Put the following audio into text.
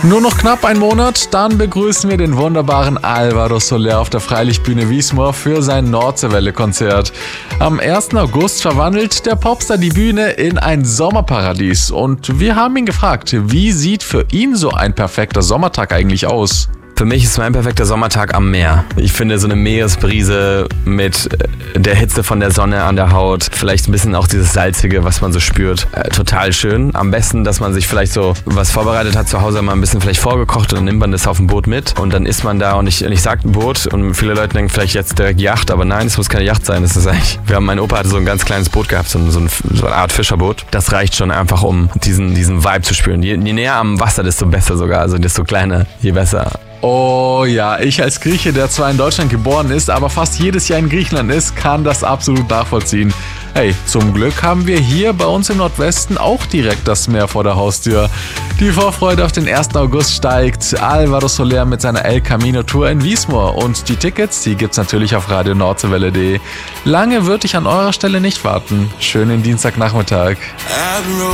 Nur noch knapp ein Monat, dann begrüßen wir den wunderbaren Álvaro Soler auf der Freilichtbühne Wiesmoor für sein Nordseewelle-Konzert. Am 1. August verwandelt der Popstar die Bühne in ein Sommerparadies und wir haben ihn gefragt, wie sieht für ihn so ein perfekter Sommertag eigentlich aus? Für mich ist mein perfekter Sommertag am Meer. Ich finde so eine Meeresbrise mit der Hitze von der Sonne an der Haut, vielleicht ein bisschen auch dieses Salzige, was man so spürt, total schön. Am besten, dass man sich vielleicht so was vorbereitet hat zu Hause, mal ein bisschen vielleicht vorgekocht und dann nimmt man das auf dem Boot mit und dann ist man da und ich sage Boot und viele Leute denken vielleicht jetzt direkt Yacht, aber nein, es muss keine Yacht sein. Das ist eigentlich, mein Opa hatte so ein ganz kleines Boot gehabt, so eine Art Fischerboot. Das reicht schon einfach, um diesen Vibe zu spüren. Je näher am Wasser, desto besser sogar, also desto kleiner, je besser. Oh ja, ich als Grieche, der zwar in Deutschland geboren ist, aber fast jedes Jahr in Griechenland ist, kann das absolut nachvollziehen. Hey, zum Glück haben wir hier bei uns im Nordwesten auch direkt das Meer vor der Haustür. Die Vorfreude auf den 1. August steigt. Álvaro Soler mit seiner El Camino Tour in Wiesmoor und die Tickets, die gibt's natürlich auf radionordsewelle.de. Lange würde ich an eurer Stelle nicht warten. Schönen Dienstagnachmittag.